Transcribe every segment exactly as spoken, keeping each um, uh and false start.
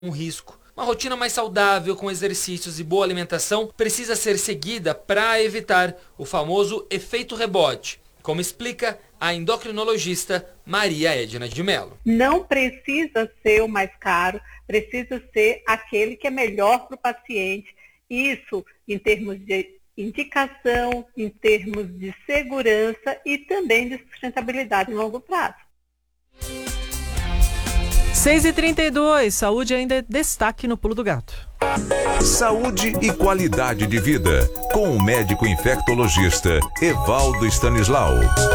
um risco. Uma rotina mais saudável, com exercícios e boa alimentação, precisa ser seguida para evitar o famoso efeito rebote, como explica a endocrinologista Maria Edna de Mello. Não precisa ser o mais caro, precisa ser aquele que é melhor para o paciente. Isso em termos de indicação, em termos de segurança e também de sustentabilidade em longo prazo. seis e trinta e dois, saúde ainda é destaque no Pulo do Gato. Saúde e qualidade de vida, com o médico infectologista Evaldo Stanislau.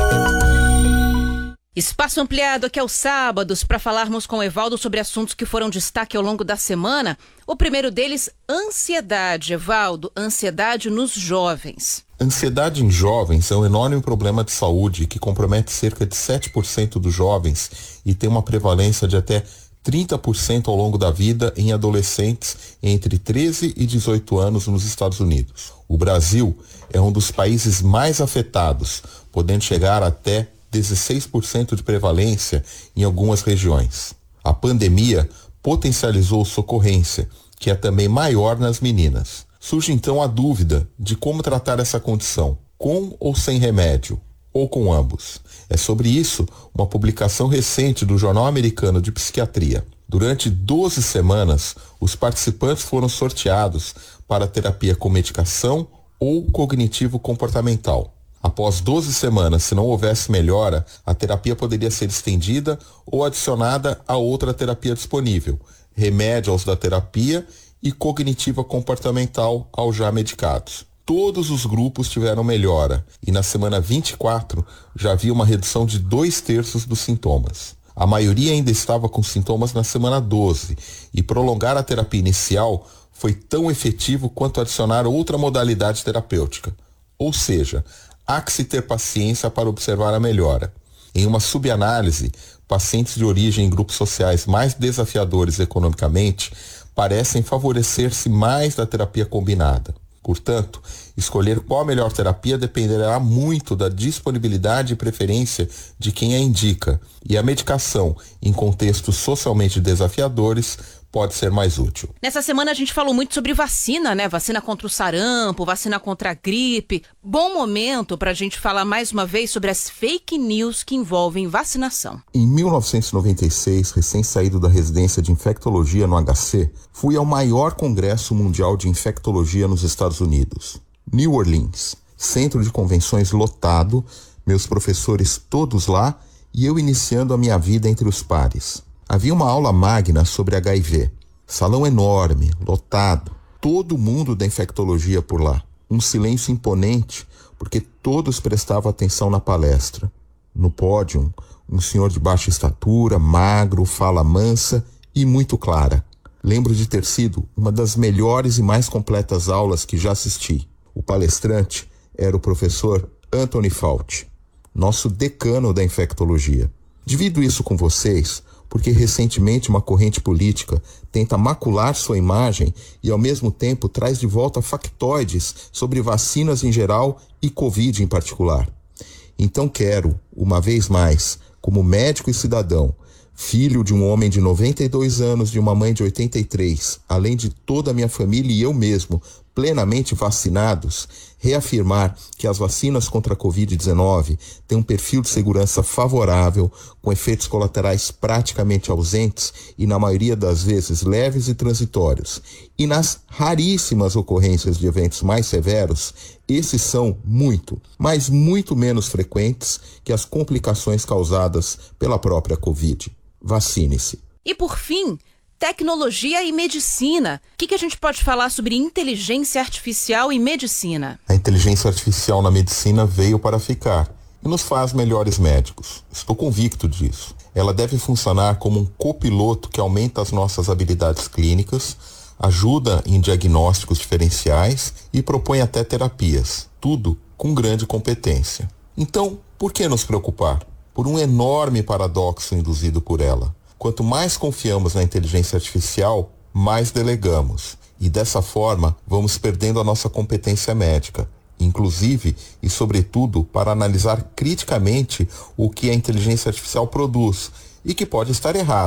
Espaço ampliado aqui aos sábados para falarmos com o Evaldo sobre assuntos que foram destaque ao longo da semana. O primeiro deles, ansiedade. Evaldo, ansiedade nos jovens. Ansiedade em jovens é um enorme problema de saúde que compromete cerca de sete por cento dos jovens e tem uma prevalência de até trinta por cento ao longo da vida em adolescentes entre treze e dezoito anos nos Estados Unidos. O Brasil é um dos países mais afetados, podendo chegar até dezesseis por cento de prevalência em algumas regiões. A pandemia potencializou sua ocorrência, que é também maior nas meninas. Surge então a dúvida de como tratar essa condição, com ou sem remédio, ou com ambos. É sobre isso uma publicação recente do Jornal Americano de Psiquiatria. Durante doze semanas, os participantes foram sorteados para a terapia com medicação ou cognitivo-comportamental. Após doze semanas, se não houvesse melhora, a terapia poderia ser estendida ou adicionada a outra terapia disponível, remédio aos da terapia e cognitiva comportamental aos já medicados. Todos os grupos tiveram melhora e na semana vinte e quatro já havia uma redução de dois terços dos sintomas. A maioria ainda estava com sintomas na semana doze e prolongar a terapia inicial foi tão efetivo quanto adicionar outra modalidade terapêutica. Ou seja, há que se ter paciência para observar a melhora. Em uma subanálise, pacientes de origem em grupos sociais mais desafiadores economicamente parecem favorecer-se mais da terapia combinada. Portanto, escolher qual a melhor terapia dependerá muito da disponibilidade e preferência de quem a indica, e a medicação, em contextos socialmente desafiadores, pode ser mais útil. Nessa semana a gente falou muito sobre vacina, né? Vacina contra o sarampo, vacina contra a gripe. Bom momento para a gente falar mais uma vez sobre as fake news que envolvem vacinação. Em mil novecentos e noventa e seis, recém-saído da residência de infectologia no H C, fui ao maior congresso mundial de infectologia nos Estados Unidos, New Orleans. Centro de convenções lotado, meus professores todos lá e eu iniciando a minha vida entre os pares. Havia uma aula magna sobre H I V. Salão enorme, lotado. Todo mundo da infectologia por lá. Um silêncio imponente, porque todos prestavam atenção na palestra. No pódio, um senhor de baixa estatura, magro, fala mansa e muito clara. Lembro de ter sido uma das melhores e mais completas aulas que já assisti. O palestrante era o professor Anthony Fauci, nosso decano da infectologia. Divido isso com vocês porque recentemente uma corrente política tenta macular sua imagem e ao mesmo tempo traz de volta factoides sobre vacinas em geral e Covid em particular. Então quero, uma vez mais, como médico e cidadão, filho de um homem de noventa e dois anos e de uma mãe de oitenta e três, além de toda a minha família e eu mesmo, plenamente vacinados, reafirmar que as vacinas contra a covid dezenove têm um perfil de segurança favorável, com efeitos colaterais praticamente ausentes e, na maioria das vezes, leves e transitórios. E nas raríssimas ocorrências de eventos mais severos, esses são muito, mas muito menos frequentes que as complicações causadas pela própria Covid. Vacine-se. E por fim, tecnologia e medicina. O que, que a gente pode falar sobre inteligência artificial e medicina? A inteligência artificial na medicina veio para ficar e nos faz melhores médicos. Estou convicto disso. Ela deve funcionar como um copiloto que aumenta as nossas habilidades clínicas, ajuda em diagnósticos diferenciais e propõe até terapias. Tudo com grande competência. Então, por que nos preocupar? Por um enorme paradoxo induzido por ela. Quanto mais confiamos na inteligência artificial, mais delegamos. E dessa forma, vamos perdendo a nossa competência médica, inclusive e sobretudo para analisar criticamente o que a inteligência artificial produz e que pode estar errado.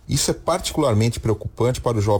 Isso é particularmente preocupante para o jovem